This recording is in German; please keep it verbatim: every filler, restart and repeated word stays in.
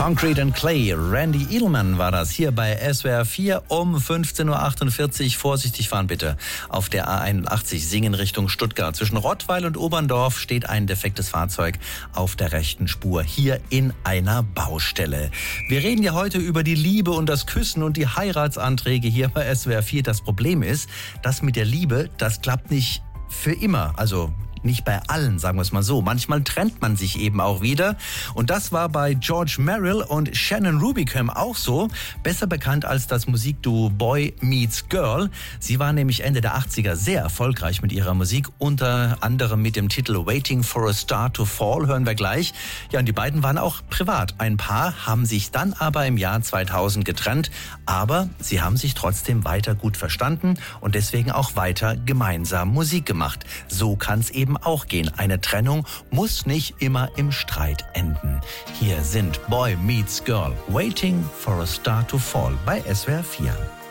Concrete and Clay, Randy Edelman war das hier bei S W R vier um fünfzehn Uhr achtundvierzig. Vorsichtig fahren bitte. Auf der A einundachtzig Singen Richtung Stuttgart. Zwischen Rottweil und Oberndorf steht ein defektes Fahrzeug auf der rechten Spur. Hier in einer Baustelle. Wir reden ja heute über die Liebe und das Küssen und die Heiratsanträge hier bei S W R vier. Das Problem ist, das mit der Liebe, das klappt nicht für immer. Also nicht bei allen, sagen wir es mal so. Manchmal trennt man sich eben auch wieder. Und das war bei George Merrill und Shannon Rubicam auch so. Besser bekannt als das Musikduo Boy Meets Girl. Sie war nämlich Ende der achtziger sehr erfolgreich mit ihrer Musik. Unter anderem mit dem Titel Waiting for a Star to Fall, hören wir gleich. Ja, und die beiden waren auch privat ein Paar, haben sich dann aber im Jahr zweitausend getrennt. Aber sie haben sich trotzdem weiter gut verstanden und deswegen auch weiter gemeinsam Musik gemacht. So kann es eben auch gehen. Eine Trennung muss nicht immer im Streit enden. Hier sind Boy Meets Girl, Waiting for a Star to Fall bei S W R vier.